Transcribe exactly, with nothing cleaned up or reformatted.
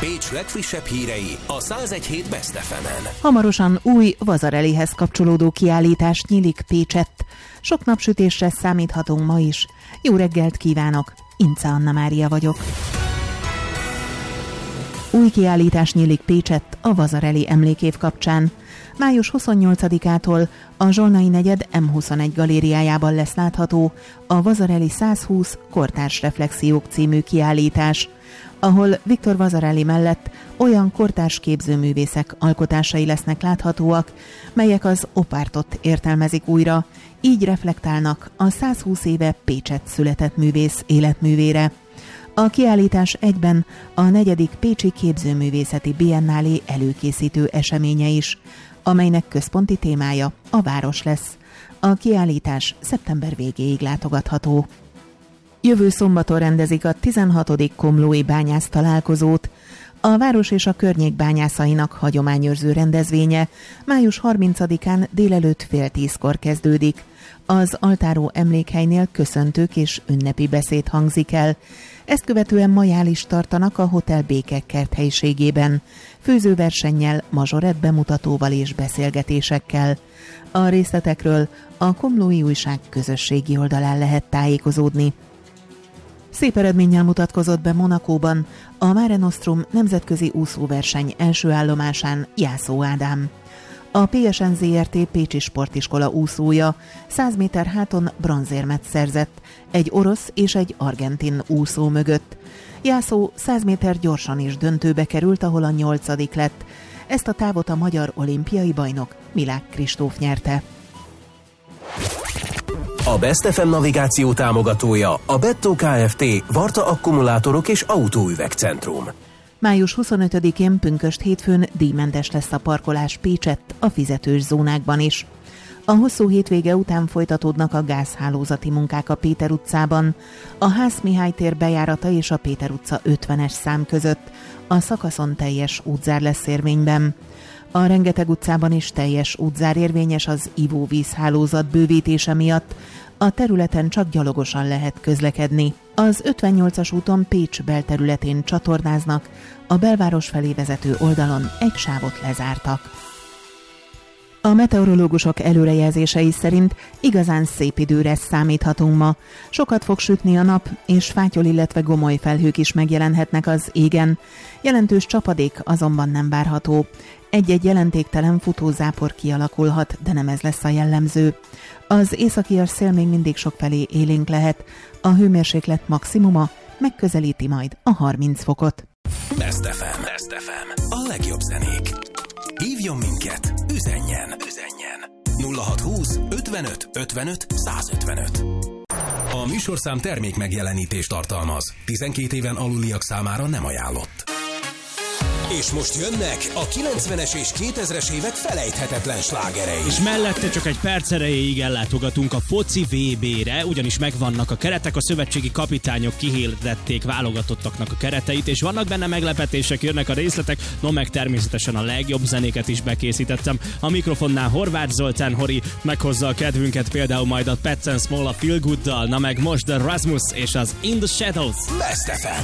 Pécs legfrissebb hírei a száz egy hét Best ef emen. Hamarosan új Vasarelyhez kapcsolódó kiállítás nyílik Pécsett. Sok napsütésre számíthatunk ma is. Jó reggelt kívánok! Ince Anna Mária vagyok. Új kiállítás nyílik Pécsett a Vasarely emlékév kapcsán. május huszonnyolcadikától a Zsolnai negyed em huszonegy galériájában lesz látható a Vasarely százhúsz kortárs reflexiók című kiállítás, ahol Viktor Vasarely mellett olyan kortárs képzőművészek alkotásai lesznek láthatóak, melyek az opártot értelmezik újra, így reflektálnak a százhúsz éve Pécsett született művész életművére. A kiállítás egyben a negyedik Pécsi Képzőművészeti Biennálé előkészítő eseménye is, amelynek központi témája a város lesz. A kiállítás szeptember végéig látogatható. Jövő szombaton rendezik a tizenhatodik komlói bányász találkozót. A város és a környék bányászainak hagyományőrző rendezvénye május harmincadikán délelőtt fél tízkor kezdődik. Az Altáró emlékhelynél köszöntők és ünnepi beszéd hangzik el. Ezt követően majál is tartanak a Hotel Békek kert helyiségében, főzőversennyel, mazsorett bemutatóval és beszélgetésekkel. A részletekről a Komlói Újság közösségi oldalán lehet tájékozódni. Szép eredménnyel mutatkozott be Monacóban a Mare Nostrum nemzetközi úszóverseny első állomásán Jászó Ádám. A pé es en zé er té Pécsi Sportiskola úszója száz méter háton bronzérmet szerzett, egy orosz és egy argentin úszó mögött. Jászó száz méter gyorsan is döntőbe került, ahol a nyolcadik lett. Ezt a távot a magyar olimpiai bajnok Milák Kristóf nyerte. A Best ef em navigáció támogatója a Bettó Kft. Varta Akkumulátorok és Autóüvegcentrum. május huszonötödikén pünkösd hétfőn díjmentes lesz a parkolás Pécsett a fizetős zónákban is. A hosszú hétvége után folytatódnak a gázhálózati munkák a Péter utcában, a Hász Mihály tér bejárata és a Péter utca ötvenes szám között. A szakaszon teljes útzár lesz érvényben. A Rengeteg utcában is teljes útzár érvényes az ivóvízhálózat bővítése miatt. A területen csak gyalogosan lehet közlekedni. Az ötvennyolcas úton Pécs belterületén csatornáznak, a belváros felé vezető oldalon egy sávot lezártak. A meteorológusok előrejelzései szerint igazán szép időre számíthatunk ma. Sokat fog sütni a nap, és fátyol, illetve gomoly felhők is megjelenhetnek az égen. Jelentős csapadék azonban nem várható. Egy-egy jelentéktelen futózápor kialakulhat, de nem ez lesz a jellemző. Az északias szél még mindig sokfelé élénk lehet. A hőmérséklet maximuma megközelíti majd a harminc fokot. Best ef em. Best ef em. A legjobb zenék. Hívjon minket, üzenjen, üzenjen. nulla hatszázhúsz ötvenöt ötvenöt százötvenöt. A műsorszám termék megjelenítést tartalmaz. tizenkét éven aluliak számára nem ajánlott. És most jönnek a kilencvenes és kétezres évek felejthetetlen slágerei. És mellette csak egy perc erejéig ellátogatunk a foci vé bére, ugyanis megvannak a keretek, a szövetségi kapitányok kihirdették válogatottaknak a kereteit, és vannak benne meglepetések, jönnek a részletek, no meg természetesen a legjobb zenéket is bekészítettem. A mikrofonnál Horváth Zoltán Hori meghozza a kedvünket, például majd a Pets and Small a Feel Good-dal, na meg most a Rasmus és az In the Shadows. Best ef em.